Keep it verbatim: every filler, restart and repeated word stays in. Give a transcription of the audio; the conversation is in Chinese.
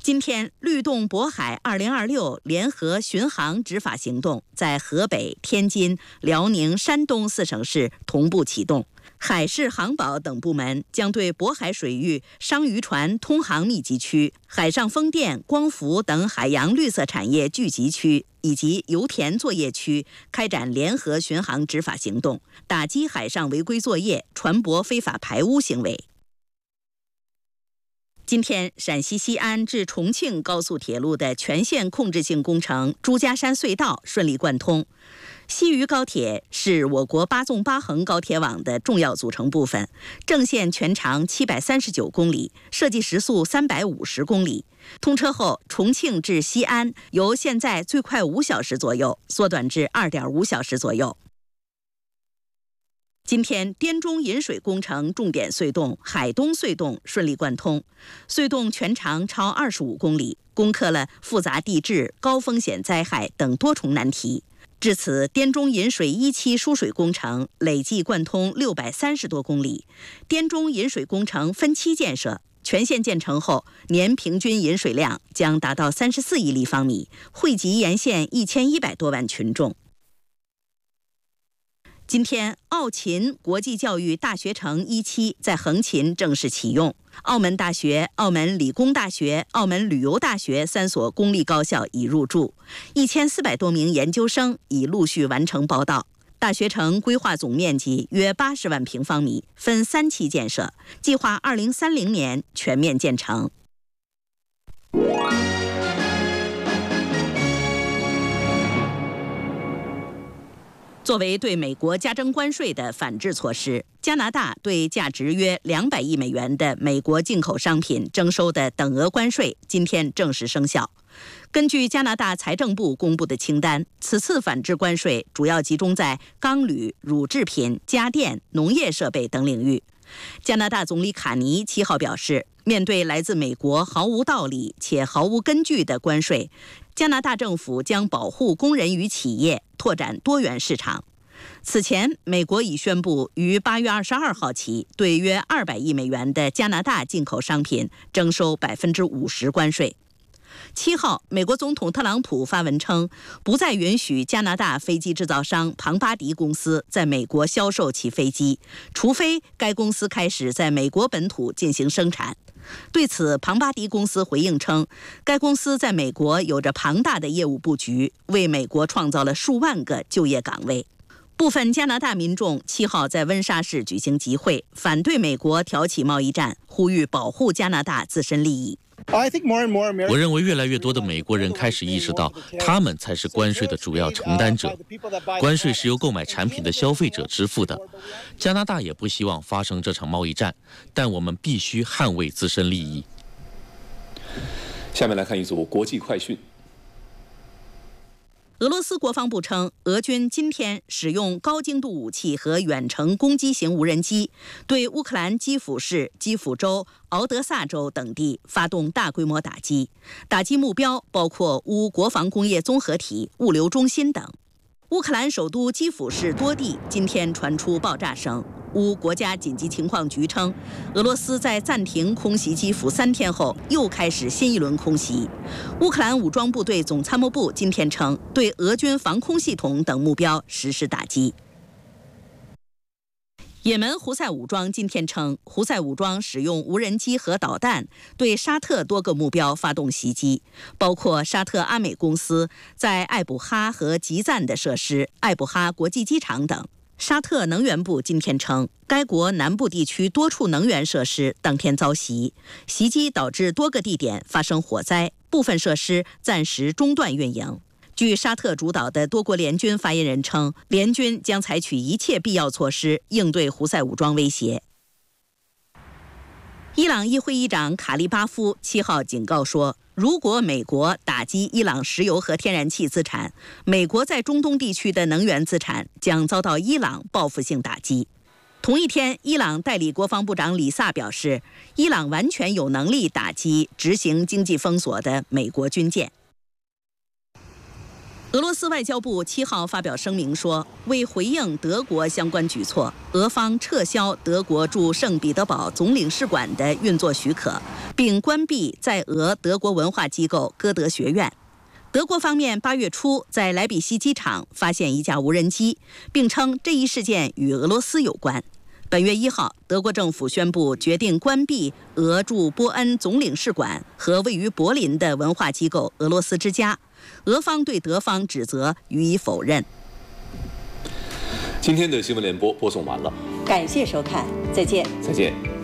今天，律动渤海二零二六联合巡航执法行动在河北、天津、辽宁、山东四省市同步启动。海事航保等部门将对渤海水域商渔船通航密集区、海上风电、光伏等海洋绿色产业聚集区以及油田作业区开展联合巡航执法行动，打击海上违规作业、船舶非法排污行为。今天，陕西西安至重庆高速铁路的全线控制性工程朱家山隧道顺利贯通。西渝高铁是我国八纵八横高铁网的重要组成部分，正线全长七百三十九公里，设计时速三百五十公里。通车后，重庆至西安由现在最快五小时左右缩短至二点五小时左右。今天，滇中引水工程重点隧洞海东隧洞顺利贯通，隧洞全长超二十五公里，攻克了复杂地质、高风险灾害等多重难题。至此，滇中引水一期输水工程累计贯通六百三十多公里。滇中引水工程分期建设，全线建成后，年平均引水量将达到三十四亿立方米，惠及沿线一千一百多万群众。今天，澳秦国际教育大学城一期在横琴正式启用。澳门大学、澳门理工大学、澳门旅游大学三所公立高校已入驻，一千四百多名研究生已陆续完成报到。大学城规划总面积约八十万平方米，分三期建设，计划二零三零年全面建成。作为对美国加征关税的反制措施，加拿大对价值约两百亿美元的美国进口商品征收的等额关税今天正式生效。根据加拿大财政部公布的清单，此次反制关税主要集中在钢铝、乳制品、家电、农业设备等领域。加拿大总理卡尼七号表示，面对来自美国毫无道理且毫无根据的关税，加拿大政府将保护工人与企业，拓展多元市场。此前，美国已宣布于八月二十二号起，对约二百亿美元的加拿大进口商品征收百分之五十关税。七号，美国总统特朗普发文称，不再允许加拿大飞机制造商庞巴迪公司在美国销售其飞机，除非该公司开始在美国本土进行生产。对此，庞巴迪公司回应称，该公司在美国有着庞大的业务布局，为美国创造了数万个就业岗位。部分加拿大民众七号在温莎市举行集会，反对美国挑起贸易战，呼吁保护加拿大自身利益。 我认为越来越多的美国人开始意识到，他们才是关税的主要承担者。关税是由购买产品的消费者支付的。加拿大也不希望发生这场贸易战，但我们必须捍卫自身利益。 下面来看一组国际快讯。 俄罗斯国防部称，俄军今天使用高精度武器和远程攻击型无人机，对乌克兰基辅市、基辅州、敖德萨州等地发动大规模打击，打击目标包括乌国防工业综合体、物流中心等。乌克兰首都基辅市多地今天传出爆炸声。乌国家紧急情况局称，俄罗斯在暂停空袭基辅三天后，又开始新一轮空袭。乌克兰武装部队总参谋部今天称，对俄军防空系统等目标实施打击。也门胡塞武装今天称，胡塞武装使用无人机和导弹对沙特多个目标发动袭击，包括沙特阿美公司在艾卜哈和吉赞的设施、艾卜哈国际机场等。沙特能源部今天称，该国南部地区多处能源设施当天遭袭，袭击导致多个地点发生火灾，部分设施暂时中断运营。据沙特主导的多国联军发言人称，联军将采取一切必要措施应对胡塞武装威胁。伊朗议会议长卡利巴夫七号警告说，如果美国打击伊朗石油和天然气资产，美国在中东地区的能源资产将遭到伊朗报复性打击。同一天，伊朗代理国防部长里萨表示，伊朗完全有能力打击执行经济封锁的美国军舰。 俄罗斯外交部七号发表声明说，为回应德国相关举措，俄方撤销德国驻圣彼得堡总领事馆的运作许可，并关闭在俄德国文化机构歌德学院。德国方面八月初在莱比锡机场发现一架无人机，并称这一事件与俄罗斯有关。本月一号，德国政府宣布决定关闭俄驻波恩总领事馆和位于柏林的文化机构俄罗斯之家。俄方对德方指责予以否认。 今天的新闻联播播送完了， 感谢收看，再见。 再见。